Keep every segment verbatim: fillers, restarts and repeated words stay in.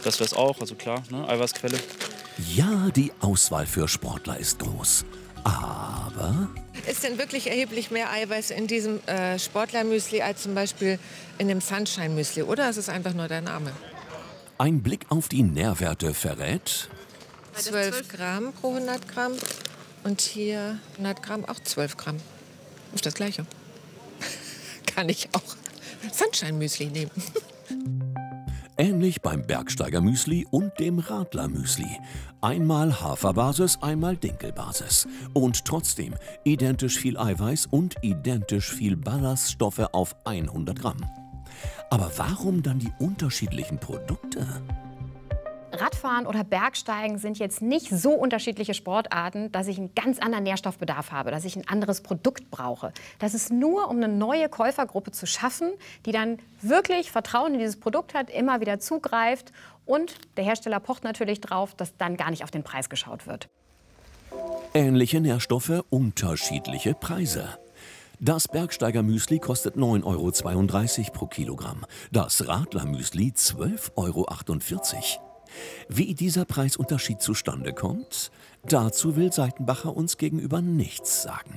Das wäre es auch, also klar, ne? Eiweißquelle. Ja, die Auswahl für Sportler ist groß. Aber Ist denn wirklich erheblich mehr Eiweiß in diesem äh, Sportlermüsli als zum Beispiel in dem Sunshine-Müsli? Oder ist es einfach nur der Name? ein Blick auf die Nährwerte verrät: zwölf Gramm pro hundert Gramm. Und hier hundert Gramm auch zwölf Gramm. Ist das Gleiche. Kann ich auch Sunshine-Müsli nehmen. Ähnlich beim Bergsteiger-Müsli und dem Radler-Müsli. Einmal Haferbasis, einmal Dinkelbasis. Und trotzdem identisch viel Eiweiß und identisch viel Ballaststoffe auf hundert Gramm. Aber warum dann die unterschiedlichen Produkte? Radfahren oder Bergsteigen sind jetzt nicht so unterschiedliche Sportarten, dass ich einen ganz anderen Nährstoffbedarf habe, dass ich ein anderes Produkt brauche. Das ist nur, um eine neue Käufergruppe zu schaffen, die dann wirklich Vertrauen in dieses Produkt hat, immer wieder zugreift. Und der Hersteller pocht natürlich drauf, dass dann gar nicht auf den Preis geschaut wird. Ähnliche Nährstoffe, unterschiedliche Preise. Das Bergsteiger-Müsli kostet neun Euro zweiunddreißig pro Kilogramm. Das Radler-Müsli zwölf Euro achtundvierzig. Wie dieser Preisunterschied zustande kommt, dazu will Seitenbacher uns gegenüber nichts sagen.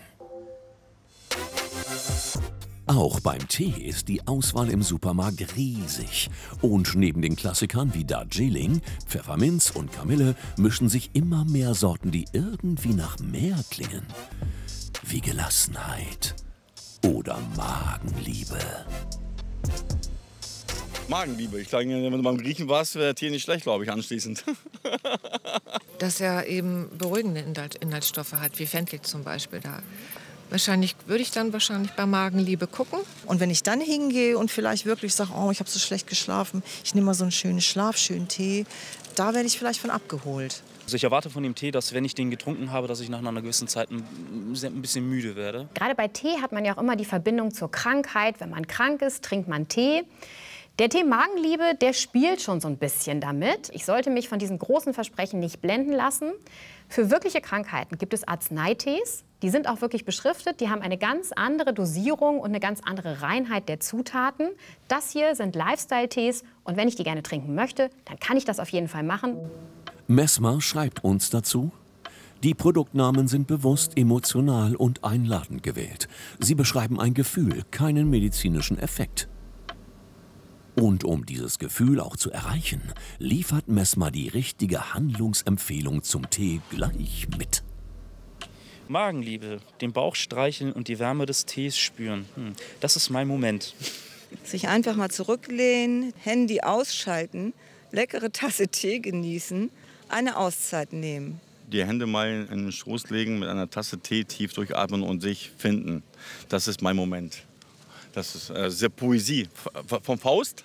Auch beim Tee ist die Auswahl im Supermarkt riesig. Und neben den Klassikern wie Darjeeling, Pfefferminz und Kamille mischen sich immer mehr Sorten, die irgendwie nach mehr klingen. Wie Gelassenheit oder Magenliebe. Magenliebe. Ich glaube, wenn du beim Griechen warst, wäre Tee nicht schlecht, glaube ich, anschließend. Dass er eben beruhigende Inhalt, Inhaltsstoffe hat, wie Fenchel zum Beispiel. Da wahrscheinlich würde ich dann wahrscheinlich bei Magenliebe gucken. Und wenn ich dann hingehe und vielleicht wirklich sage, oh, ich habe so schlecht geschlafen, ich nehme mal so einen schönen Schlaf, schönen Tee, da werde ich vielleicht von abgeholt. Also ich erwarte von dem Tee, dass wenn ich den getrunken habe, dass ich nach einer gewissen Zeit ein, ein bisschen müde werde. Gerade bei Tee hat man ja auch immer die Verbindung zur Krankheit. Wenn man krank ist, trinkt man Tee. Der Tee Magenliebe, der spielt schon so ein bisschen damit. Ich sollte mich von diesen großen Versprechen nicht blenden lassen. Für wirkliche Krankheiten gibt es Arzneitees. Die sind auch wirklich beschriftet. Die haben eine ganz andere Dosierung und eine ganz andere Reinheit der Zutaten. Das hier sind Lifestyle-Tees. Und wenn ich die gerne trinken möchte, dann kann ich das auf jeden Fall machen. Messmer schreibt uns dazu: Die Produktnamen sind bewusst emotional und einladend gewählt. Sie beschreiben ein Gefühl, keinen medizinischen Effekt. Und um dieses Gefühl auch zu erreichen, liefert Messmer die richtige Handlungsempfehlung zum Tee gleich mit. Magenliebe, den Bauch streicheln und die Wärme des Tees spüren. Hm, das ist mein Moment. Sich einfach mal zurücklehnen, Handy ausschalten, leckere Tasse Tee genießen, eine Auszeit nehmen. Die Hände mal in den Schoß legen, mit einer Tasse Tee tief durchatmen und sich finden. Das ist mein Moment. Das ist äh, sehr Poesie. V vom Faust?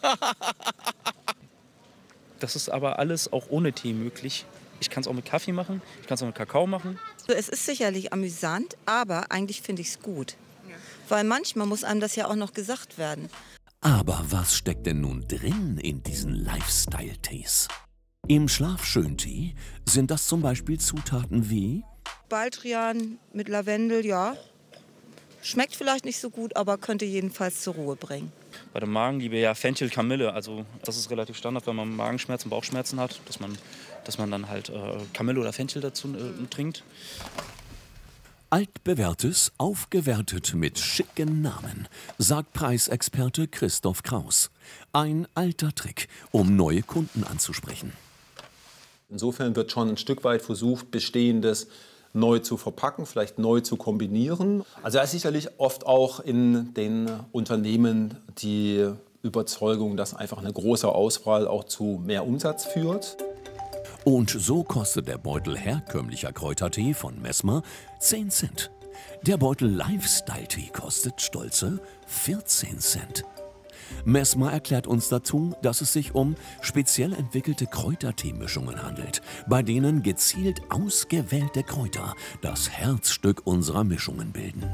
Das ist aber alles auch ohne Tee möglich. Ich kann es auch mit Kaffee machen, ich kann es auch mit Kakao machen. Es ist sicherlich amüsant, aber eigentlich finde ich es gut. Ja. Weil manchmal muss einem das ja auch noch gesagt werden. Aber was steckt denn nun drin in diesen Lifestyle-Tees? Im Schlafschön-Tee sind das zum Beispiel Zutaten wie Baldrian mit Lavendel, ja. Schmeckt vielleicht nicht so gut, aber könnte jedenfalls zur Ruhe bringen. Bei der Magenliebe ja Fenchel, Kamille. Also das ist relativ Standard, wenn man Magenschmerzen, Bauchschmerzen hat, dass man, dass man dann halt äh, Kamille oder Fenchel dazu äh, trinkt. Altbewährtes, aufgewertet mit schicken Namen, sagt Preisexperte Christoph Kraus. Ein alter Trick, um neue Kunden anzusprechen. Insofern wird schon ein Stück weit versucht, Bestehendes neu zu verpacken, vielleicht neu zu kombinieren. Also da ist sicherlich oft auch in den Unternehmen die Überzeugung, dass einfach eine große Auswahl auch zu mehr Umsatz führt. Und so kostet der Beutel herkömmlicher Kräutertee von Messmer zehn Cent. Der Beutel Lifestyle-Tee kostet stolze vierzehn Cent. Messmer erklärt uns dazu, dass es sich um speziell entwickelte Kräuterteemischungen handelt, bei denen gezielt ausgewählte Kräuter das Herzstück unserer Mischungen bilden.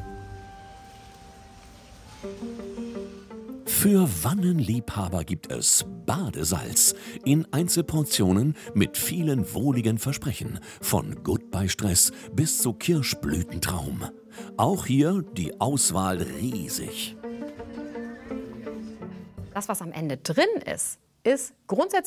Für Wannenliebhaber gibt es Badesalz in Einzelportionen mit vielen wohligen Versprechen, von Goodbye Stress bis zu Kirschblütentraum. Auch hier die Auswahl riesig. Das, was am Ende drin ist, ist grundsätzlich